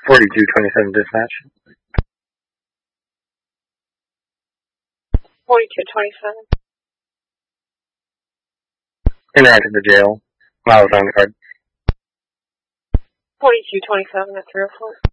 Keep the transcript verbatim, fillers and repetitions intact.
forty-two twenty-seven dispatch. forty-two twenty-seven. Interact at the jail. While I was on the card. forty-two twenty-seven at three oh four.